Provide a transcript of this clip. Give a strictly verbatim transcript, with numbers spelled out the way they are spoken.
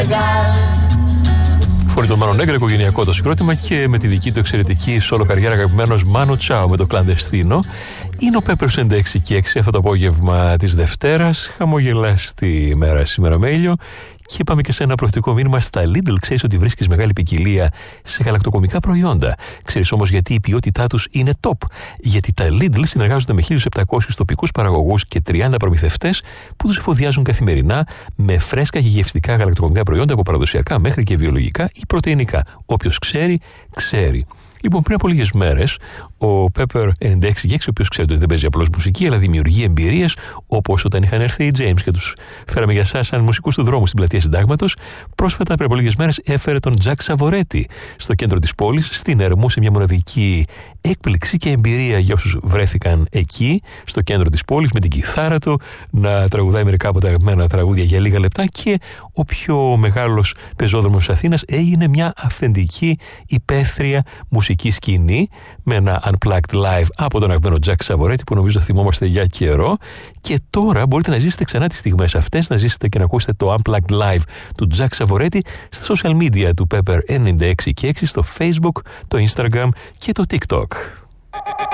Φωνή των Μάνο Νέγκρα, οικογενειακό το συγκρότημα και με τη δική του εξαιρετική σόλο καριέρα αγαπημένος Μάνο Τσάο με το Κλαντεστίνο. Είναι ο Peppers ενενήντα έξι και έξι αυτό το απόγευμα της Δευτέρας. Χαμογελάστη μέρα σήμερα με ήλιο. Και πάμε και σε ένα προθετικό μήνυμα στα Lidl. Ξέρεις ότι βρίσκεις μεγάλη ποικιλία σε γαλακτοκομικά προϊόντα. Ξέρεις όμως γιατί η ποιότητά τους είναι top. Γιατί τα Lidl συνεργάζονται με χίλιους επτακόσιους τοπικούς παραγωγούς και τριάντα προμηθευτές που τους εφοδιάζουν καθημερινά με φρέσκα και γευστικά γαλακτοκομικά προϊόντα από παραδοσιακά μέχρι και βιολογικά ή πρωτεϊνικά. Όποιος ξέρει, ξέρει. Λοιπόν, πριν από λίγες μέρες, ο Pepper ενενήντα έξι και έξι, ο οποίος ξέρετε ότι δεν παίζει απλώς μουσική, αλλά δημιουργεί εμπειρίες, όπως όταν είχαν έρθει οι James και τους φέραμε για εσάς σαν μουσικούς του δρόμου στην πλατεία Συντάγματος, πρόσφατα πριν από λίγες μέρες έφερε τον Τζακ Σαβορέτη στο κέντρο της πόλης, στην Ερμού, σε μια μοναδική έκπληξη και εμπειρία για όσους βρέθηκαν εκεί, στο κέντρο της πόλης, με την κιθάρα του, να τραγουδάει μερικά από τα αγαπημένα τραγούδια για λίγα λεπτά και ο πιο μεγάλος πεζόδρομος της Αθήνας έγινε μια αυθεντική υπαίθρια μουσική σκηνή με ένα Unplugged Live από τον αγαπημένο Τζακ Σαβορέτη που νομίζω θυμόμαστε για καιρό. Και τώρα μπορείτε να ζήσετε ξανά τις στιγμές αυτές, να ζήσετε και να ακούσετε το Unplugged Live του Τζακ Σαβορέτη στα social media του Pepper ενενήντα έξι και έξι, στο Facebook, το Instagram και το TikTok.